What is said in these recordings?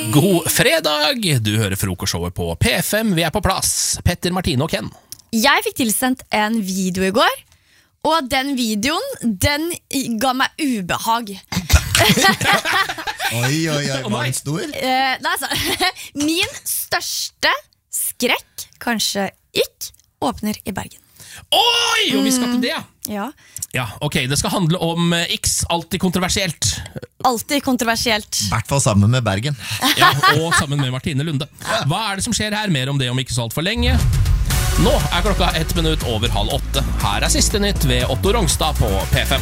God fredag! Du hører frokostshowet på P5. Vi på plass. Petter, Martine og Ken. Jeg fikk tilsendt en video i går, og den videoen, den ga meg ubehag. Oi, var den stor? Min største skrekk, kanskje ikke, åpner i Bergen. Oi, og vi skal til det. Ja. Ja, ok, det skal handle om X, alltid kontroversielt. Alltid kontroversielt. I hvert fall sammen med Bergen. Ja, og sammen med Martine Lunde. Hva det som skjer her? Mer om det om ikke så alt for lenge. Nå klokka 1 minutt over 7:30. Her siste nytt ved Otto Rongstad på P5.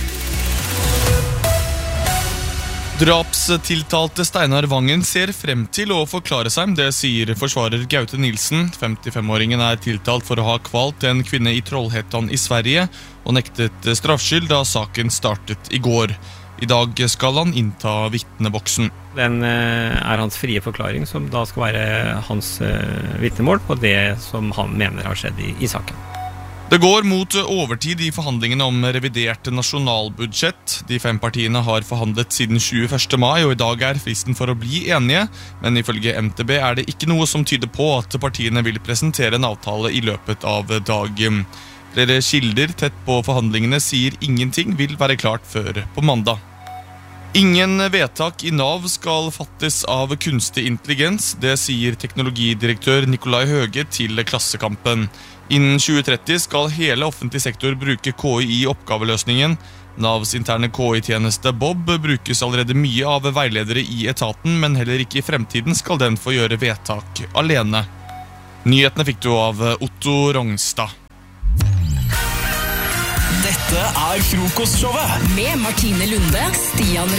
Drapstiltalte Steinar Vangen ser frem til å forklare seg. Det sier forsvarer Gaute Nilsen. 55-åringen tiltalt for å ha kvalt en kvinne i Trollhättan i Sverige og nektet straffskyld da saken startet i går. I dag skal han innta vitneboksen. Den hans frie forklaring, som da skal være hans vitnemål på det som han mener har skjedd i saken. Det går mot overtid i forhandlingene om revidert nasjonalbudsjett. De 5 partiene har forhandlet siden 21. mai, og i dag fristen for å bli enige. Men ifølge MTB det ikke noe som tyder på at partiene vil presentere en avtale i løpet av dagen. Flere kilder tett på forhandlingene sier ingenting vil være klart før på mandag. Ingen vedtak i NAV skal fattes av kunstig intelligens. Det sier teknologidirektør Nikolai Høge til Klassekampen. Innen 2030 skal hele offentlig sektor bruke KI i oppgaveløsningen. NAVs interne KI-tjeneste Bob brukes allerede mye av veiledere i etaten, men heller ikke i fremtiden skal den få gjøre vedtak alene. Nyhetene fikk du av Otto Rongstad. Dette frokostshowet med Martine Lunde, Stian